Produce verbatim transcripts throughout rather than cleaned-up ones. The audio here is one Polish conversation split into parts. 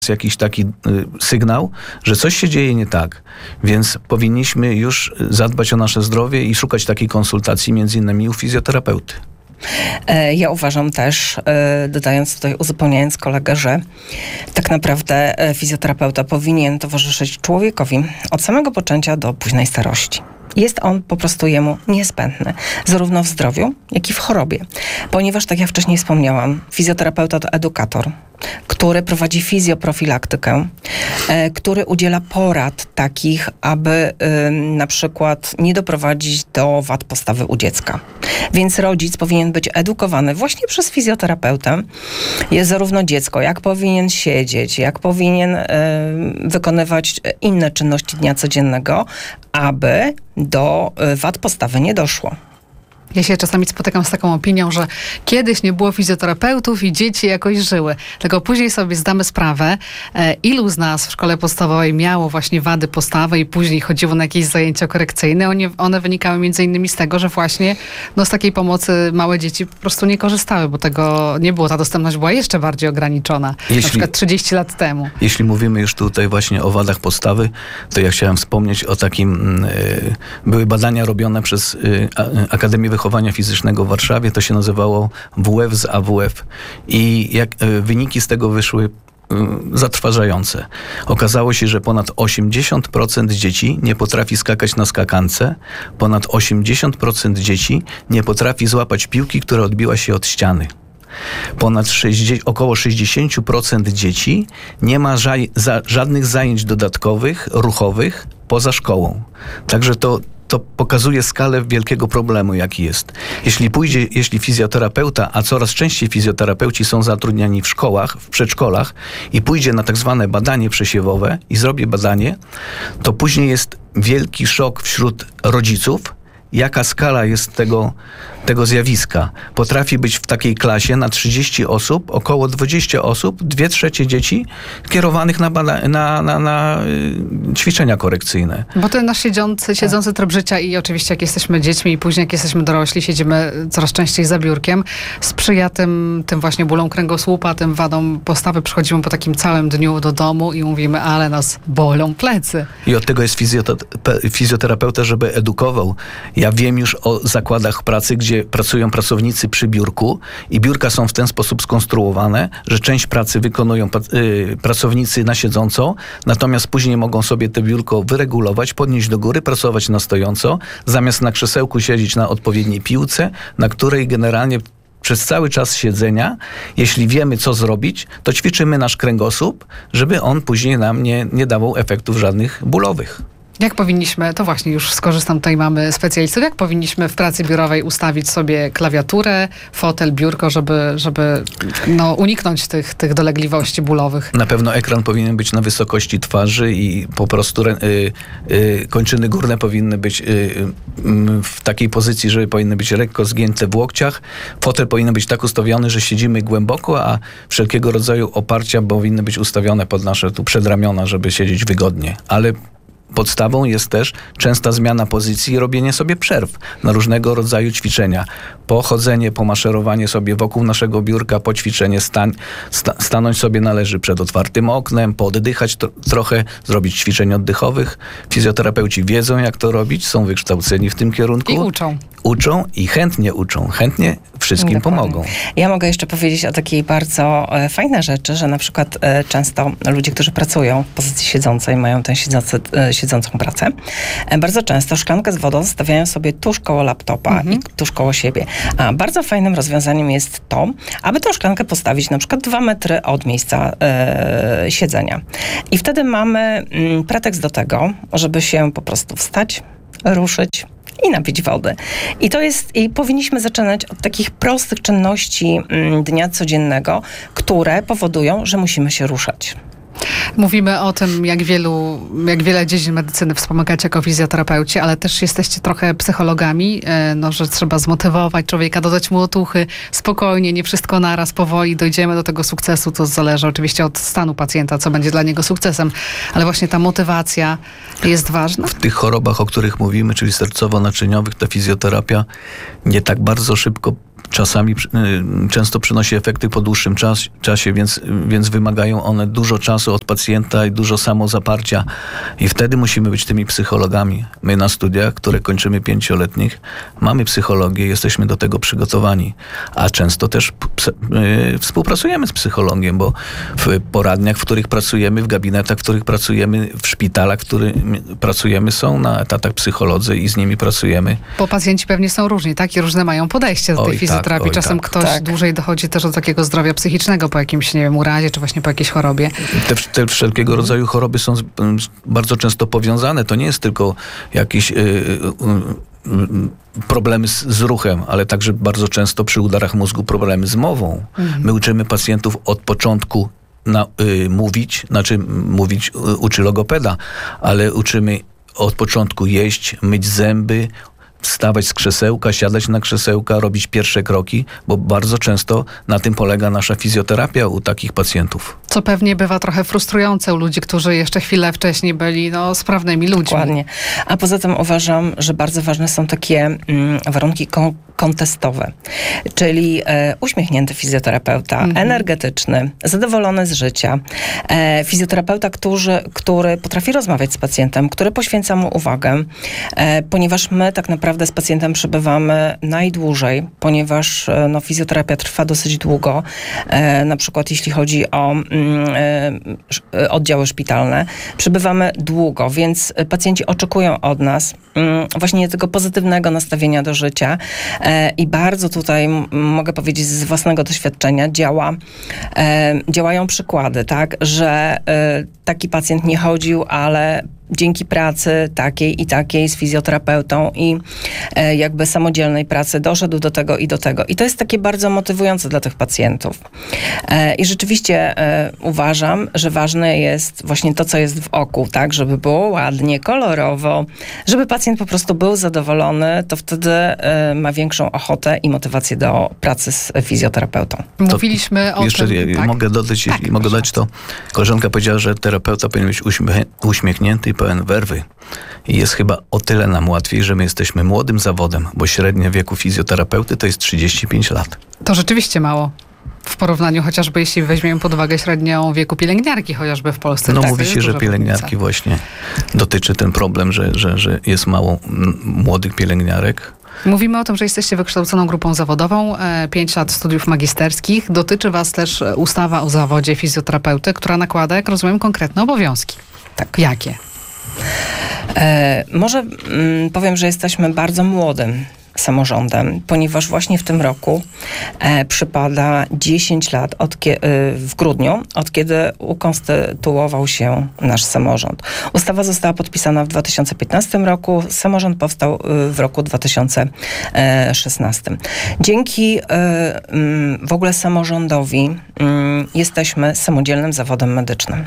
jakiś taki y, sygnał, że coś się dzieje nie tak, więc powinniśmy już zadbać o nasze zdrowie i szukać takiej konsultacji między innymi u fizjoterapeuty. Ja uważam też, dodając tutaj, uzupełniając kolegę, że tak naprawdę fizjoterapeuta powinien towarzyszyć człowiekowi od samego poczęcia do późnej starości. Jest on po prostu jemu niezbędny, zarówno w zdrowiu, jak i w chorobie. Ponieważ, tak jak wcześniej wspomniałam, fizjoterapeuta to edukator, który prowadzi fizjoprofilaktykę, e, który udziela porad takich, aby e, na przykład nie doprowadzić do wad postawy u dziecka. Więc rodzic powinien być edukowany właśnie przez fizjoterapeutę. Jest zarówno dziecko, jak powinien siedzieć, jak powinien e, wykonywać inne czynności dnia codziennego, aby do e, wad postawy nie doszło. Ja się czasami spotykam z taką opinią, że kiedyś nie było fizjoterapeutów i dzieci jakoś żyły. Tylko później sobie zdamy sprawę, e, ilu z nas w szkole podstawowej miało właśnie wady postawy i później chodziło na jakieś zajęcia korekcyjne. One, one wynikały między innymi z tego, że właśnie no, z takiej pomocy małe dzieci po prostu nie korzystały, bo tego nie było. Ta dostępność była jeszcze bardziej ograniczona. Jeśli, na przykład trzydzieści lat temu. Jeśli mówimy już tutaj właśnie o wadach postawy, to ja chciałem wspomnieć o takim, y, były badania robione przez y, Akademię Wychowania Fizycznego w Warszawie, to się nazywało W F z A W F i jak, y, wyniki z tego wyszły y, zatrważające. Okazało się, że ponad osiemdziesiąt procent dzieci nie potrafi skakać na skakance, ponad osiemdziesiąt procent dzieci nie potrafi złapać piłki, która odbiła się od ściany. Ponad sześćdziesiąt, około sześćdziesiąt procent dzieci nie ma ża- za, żadnych zajęć dodatkowych, ruchowych poza szkołą. Także to To pokazuje skalę wielkiego problemu, jaki jest. Jeśli pójdzie, jeśli fizjoterapeuta, a coraz częściej fizjoterapeuci są zatrudniani w szkołach, w przedszkolach i pójdzie na tak zwane badanie przesiewowe i zrobi badanie, to później jest wielki szok wśród rodziców, jaka skala jest tego, tego zjawiska. Potrafi być w takiej klasie na trzydzieści osób, około dwadzieścia osób, dwie trzecie dzieci kierowanych na, bada- na, na, na y, ćwiczenia korekcyjne. Bo ten nasz siedzący, siedzący tryb życia i oczywiście jak jesteśmy dziećmi i później jak jesteśmy dorośli, siedzimy coraz częściej za biurkiem, sprzyja tym, tym właśnie bólom kręgosłupa, tym wadom postawy. Przychodzimy po takim całym dniu do domu i mówimy, ale nas bolą plecy. I od tego jest fizjote- fizjoterapeuta, żeby edukował. Ja wiem już o zakładach pracy, gdzie pracują pracownicy przy biurku i biurka są w ten sposób skonstruowane, że część pracy wykonują y, pracownicy na siedząco, natomiast później mogą sobie to biurko wyregulować, podnieść do góry, pracować na stojąco, zamiast na krzesełku siedzieć na odpowiedniej piłce, na której generalnie przez cały czas siedzenia, jeśli wiemy, co zrobić, to ćwiczymy nasz kręgosłup, żeby on później nam nie, nie dawał efektów żadnych bólowych. Jak powinniśmy, to właśnie już skorzystam, tutaj mamy specjalistów, jak powinniśmy w pracy biurowej ustawić sobie klawiaturę, fotel, biurko, żeby, żeby no, uniknąć tych, tych dolegliwości bólowych? Na pewno ekran powinien być na wysokości twarzy i po prostu y, y, kończyny górne powinny być y, y, w takiej pozycji, że powinny być lekko zgięte w łokciach. Fotel powinien być tak ustawiony, że siedzimy głęboko, a wszelkiego rodzaju oparcia powinny być ustawione pod nasze tu przedramiona, żeby siedzieć wygodnie. Ale podstawą jest też częsta zmiana pozycji i robienie sobie przerw na różnego rodzaju ćwiczenia. Pochodzenie, pomaszerowanie sobie wokół naszego biurka, poćwiczenie, stań, sta, stanąć sobie należy przed otwartym oknem, pooddychać tro, trochę, zrobić ćwiczeń oddechowych. Fizjoterapeuci wiedzą, jak to robić, są wykształceni w tym kierunku. I uczą. Uczą i chętnie uczą, chętnie wszystkim Dokładnie. pomogą. Ja mogę jeszcze powiedzieć o takiej bardzo e, fajnej rzeczy, że na przykład e, często ludzie, którzy pracują w pozycji siedzącej, mają tę siedzący, e, siedzącą pracę, e, bardzo często szklankę z wodą stawiają sobie tuż koło laptopa mhm. i tuż koło siebie. A bardzo fajnym rozwiązaniem jest to, aby tę szklankę postawić na przykład dwa metry od miejsca e, siedzenia. I wtedy mamy mm, pretekst do tego, żeby się po prostu wstać, ruszyć i napić wody. I to jest, i powinniśmy zaczynać od takich prostych czynności mm, dnia codziennego, które powodują, że musimy się ruszać. Mówimy o tym, jak wielu, jak wiele dziedzin medycyny wspomagacie jako fizjoterapeuci, ale też jesteście trochę psychologami, no, że trzeba zmotywować człowieka, dodać mu otuchy, spokojnie, nie wszystko naraz, powoli dojdziemy do tego sukcesu. To zależy oczywiście od stanu pacjenta, co będzie dla niego sukcesem, ale właśnie ta motywacja jest ważna. W tych chorobach, o których mówimy, czyli sercowo-naczyniowych, ta fizjoterapia nie tak bardzo szybko czasami y, często przynosi efekty po dłuższym czas, czasie, więc, więc wymagają one dużo czasu od pacjenta i dużo samozaparcia. I wtedy musimy być tymi psychologami. My na studiach, które kończymy pięcioletnich, mamy psychologię, jesteśmy do tego przygotowani. A często też p- y, współpracujemy z psychologiem, bo w poradniach, w których pracujemy, w gabinetach, w których pracujemy, w szpitalach, w których pracujemy, są na etatach psycholodzy i z nimi pracujemy. Bo pacjenci pewnie są różni, tak? I różne mają podejście do tej Oj, fizjoterapii. tak, oj, Czasem tak. ktoś Tak. dłużej dochodzi też do takiego zdrowia psychicznego po jakimś, nie wiem, urazie, czy właśnie po jakiejś chorobie. Te, te wszelkiego rodzaju choroby są z, z, bardzo często powiązane. To nie jest tylko jakieś y, y, y, problemy z, z ruchem, ale także bardzo często przy udarach mózgu problemy z mową. Mhm. My uczymy pacjentów od początku na, y, mówić, znaczy mówić y, uczy logopeda, ale uczymy od początku jeść, myć zęby, wstawać z krzesełka, siadać na krzesełka, robić pierwsze kroki, bo bardzo często na tym polega nasza fizjoterapia u takich pacjentów. Co pewnie bywa trochę frustrujące u ludzi, którzy jeszcze chwilę wcześniej byli no, sprawnymi ludźmi. Dokładnie. A poza tym uważam, że bardzo ważne są takie mm, warunki kon- kontestowe, czyli e, uśmiechnięty fizjoterapeuta, Mhm. energetyczny, zadowolony z życia, e, fizjoterapeuta, który, który potrafi rozmawiać z pacjentem, który poświęca mu uwagę, e, ponieważ my tak naprawdę z pacjentem przebywamy najdłużej, ponieważ e, no, fizjoterapia trwa dosyć długo, e, na przykład jeśli chodzi o mm, e, oddziały szpitalne, przebywamy długo, więc pacjenci oczekują od nas mm, właśnie tego pozytywnego nastawienia do życia e, i bardzo tutaj m, mogę powiedzieć z własnego doświadczenia działa, e, działają przykłady, tak, że e, taki pacjent nie chodził, ale dzięki pracy takiej i takiej z fizjoterapeutą i e, jakby samodzielnej pracy doszedł do tego i do tego. I to jest takie bardzo motywujące dla tych pacjentów. E, I rzeczywiście e, uważam, że ważne jest właśnie to, co jest w oku, tak, żeby było ładnie, kolorowo, żeby pacjent po prostu był zadowolony, to wtedy e, ma większą ochotę i motywację do pracy z fizjoterapeutą. Mówiliśmy o Jeszcze tym... ja, tak? mogę dodać, Tak, jeśli mogę proszę dodać to. Koleżanka powiedziała, że terapeuta powinien być uśmiech, uśmiechnięty i pełen werwy. I jest chyba o tyle nam łatwiej, że my jesteśmy młodym zawodem, bo średnia wieku fizjoterapeuty to jest trzydzieści pięć lat. To rzeczywiście mało. W porównaniu chociażby, jeśli weźmiemy pod uwagę średnią wieku pielęgniarki chociażby w Polsce. No Tak, mówi to się, jest że duża pielęgniarki różnica. właśnie dotyczy ten problem, że, że, że jest mało m, młodych pielęgniarek. Mówimy o tym, że jesteście wykształconą grupą zawodową, e, pięć lat studiów magisterskich. Dotyczy was też e, ustawa o zawodzie fizjoterapeuty, która nakłada, jak rozumiem, konkretne obowiązki. Tak. Jakie? E, może mm, powiem, że jesteśmy bardzo młodym samorządem, ponieważ właśnie w tym roku e, przypada dziesięć lat od kie- e, w grudniu, od kiedy ukonstytuował się nasz samorząd. Ustawa została podpisana w dwa tysiące piętnastym roku, samorząd powstał e, w roku dwa tysiące szesnastym. Dzięki e, m, w ogóle samorządowi m, jesteśmy samodzielnym zawodem medycznym.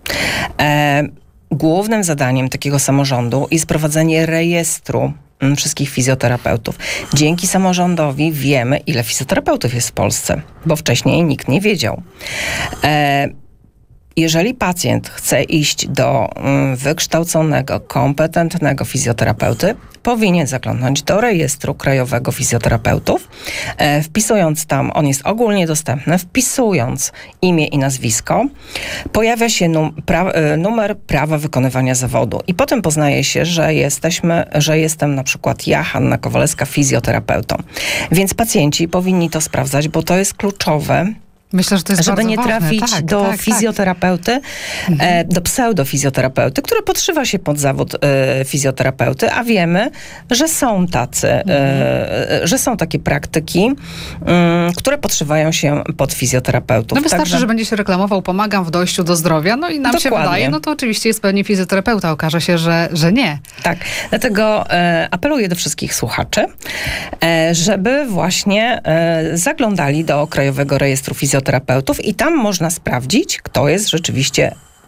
E, Głównym zadaniem takiego samorządu jest prowadzenie rejestru mm, wszystkich fizjoterapeutów. Dzięki samorządowi wiemy, ile fizjoterapeutów jest w Polsce, bo wcześniej nikt nie wiedział. E, Jeżeli pacjent chce iść do mm, wykształconego, kompetentnego fizjoterapeuty, powinien zaglądnąć do rejestru krajowego fizjoterapeutów, e, wpisując tam, on jest ogólnie dostępny, wpisując imię i nazwisko, pojawia się num, pra, e, numer prawa wykonywania zawodu i potem poznaje się, że jesteśmy, że jestem na przykład ja, Hanna Kowalewska, fizjoterapeutą. Więc pacjenci powinni to sprawdzać, bo to jest kluczowe, Myślę, że to jest żeby bardzo nie ważne. trafić tak, do tak, fizjoterapeuty, tak. e, do pseudofizjoterapeuty, który podszywa się pod zawód e, fizjoterapeuty, a wiemy, że są tacy, e, że są takie praktyki, m, które podszywają się pod fizjoterapeutów. No wystarczy, Także- że będzie się reklamował, pomagam w dojściu do zdrowia, no i nam się Dokładnie. wydaje, no to oczywiście jest pewnie fizjoterapeuta. Okaże się, że, że nie. Tak, dlatego e, apeluję do wszystkich słuchaczy, e, żeby właśnie e, zaglądali do Krajowego Rejestru Fizjoterapeutów i tam można sprawdzić, kto jest rzeczywiście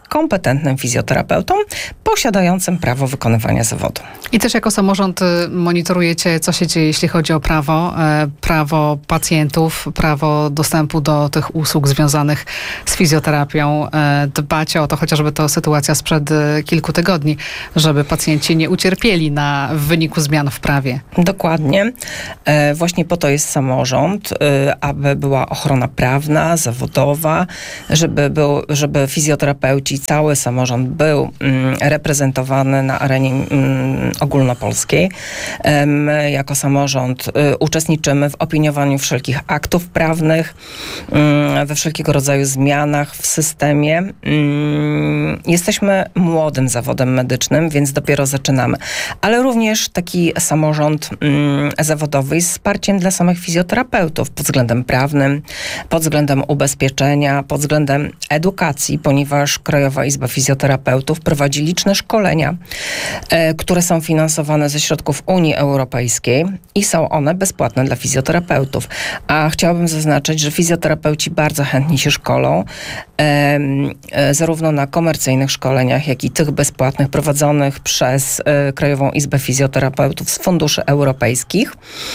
kompetentnym fizjoterapeutą posiadającym prawo wykonywania zawodu. I też jako samorząd y, monitorujecie, co się dzieje, jeśli chodzi o prawo, e, prawo pacjentów, prawo dostępu do tych usług związanych z fizjoterapią. E, dbacie o to, chociażby to sytuacja sprzed e, kilku tygodni, żeby pacjenci nie ucierpieli na, w wyniku zmian w prawie. Dokładnie. E, właśnie po to jest samorząd, e, aby była ochrona prawna, zawodowa, żeby, był, żeby fizjoterapeuci, cały samorząd był mm, reprezentowany na arenie mm, ogólnopolskiej. E, my jako samorząd e, uczestniczymy w opiniowaniu wszelkich aktów prawnych, mm, we wszelkiego rodzaju zmianach w systemie. Mm, jesteśmy młodym zawodem medycznym, więc dopiero zaczynamy. Ale również taki samorząd mm, zawodowy jest wsparciem dla samych fizjoterapeutów pod względem prawnym, pod względem ubezpieczenia, pod względem edukacji, ponieważ Krajowa Izba Fizjoterapeutów prowadzi liczne szkolenia, e, które są finansowane ze środków Unii Europejskiej i są one bezpłatne dla fizjoterapeutów. A chciałabym zaznaczyć, że fizjoterapeuci bardzo chętnie się szkolą, e, e, zarówno na komercyjnych szkoleniach, jak i tych bezpłatnych prowadzonych przez e, Krajową Izbę Fizjoterapeutów z funduszy europejskich.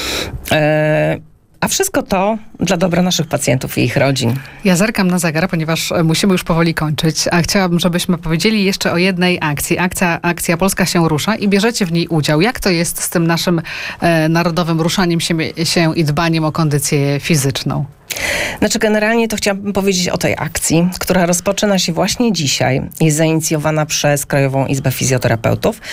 E, a wszystko to dla dobra naszych pacjentów i ich rodzin. Ja zerkam na zegar, ponieważ e, musimy już powoli kończyć, a chciałabym, żebyśmy powiedzieli jeszcze o jednej akcji. Akcja, akcja Polska się rusza i bierzecie w niej udział. Jak to jest z tym naszym e, narodowym ruszaniem się, się i dbaniem o kondycję fizyczną? Znaczy generalnie to chciałabym powiedzieć o tej akcji, która rozpoczyna się właśnie dzisiaj. Jest zainicjowana przez Krajową Izbę Fizjoterapeutów.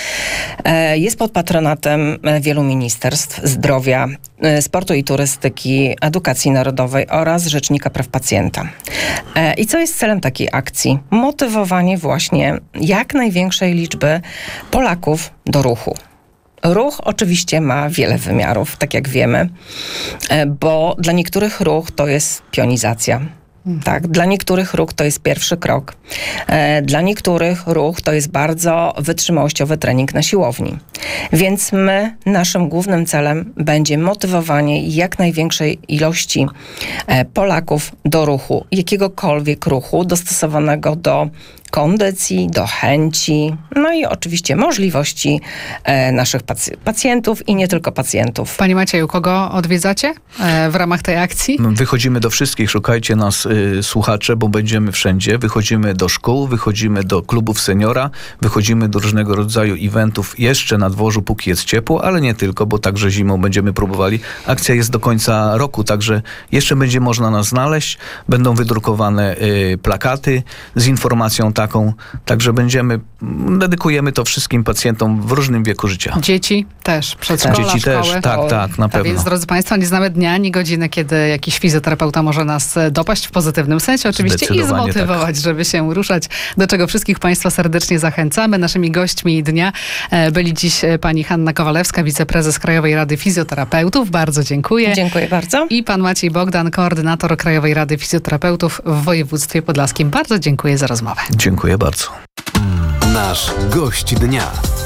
E, Jest pod patronatem e, wielu ministerstw zdrowia, e, sportu i turystyki, edukacji narodowej oraz Rzecznika Praw Pacjenta. E, I co jest celem takiej akcji? Motywowanie właśnie jak największej liczby Polaków do ruchu. Ruch oczywiście ma wiele wymiarów, tak jak wiemy, e, bo dla niektórych ruch to jest pionizacja. Tak, dla niektórych ruch to jest pierwszy krok. E, dla niektórych ruch to jest bardzo wytrzymałościowy trening na siłowni. Więc my, naszym głównym celem będzie motywowanie jak największej ilości e, Polaków do ruchu, jakiegokolwiek ruchu dostosowanego do kondycji, do chęci, no i oczywiście możliwości e, naszych pac- pacjentów i nie tylko pacjentów. Panie Macieju, kogo odwiedzacie e, w ramach tej akcji? Wychodzimy do wszystkich, szukajcie nas y, słuchacze, bo będziemy wszędzie. Wychodzimy do szkół, wychodzimy do klubów seniora, wychodzimy do różnego rodzaju eventów jeszcze na dworzu, póki jest ciepło, ale nie tylko, bo także zimą będziemy próbowali. Akcja jest do końca roku, także jeszcze będzie można nas znaleźć. Będą wydrukowane y, plakaty z informacją taką, także będziemy, dedykujemy to wszystkim pacjentom w różnym wieku życia. Dzieci też, przedszkola, Dzieci szkoły. też, tak, tak, na A pewno. więc, drodzy Państwo, nie znamy dnia, ani godziny, kiedy jakiś fizjoterapeuta może nas e, dopaść w pozytywnym sensie oczywiście i Zdecydowanie zmotywować, żeby się ruszać, do czego wszystkich Państwa serdecznie zachęcamy. Naszymi gośćmi dnia e, byli dziś e, pani Hanna Kowalewska, wiceprezes Krajowej Rady Fizjoterapeutów. Bardzo dziękuję. Dziękuję bardzo. I pan Maciej Bogdan, koordynator Krajowej Rady Fizjoterapeutów w województwie podlaskim. Bardzo dziękuję za rozmowę. Dziękuję bardzo. Nasz gość dnia.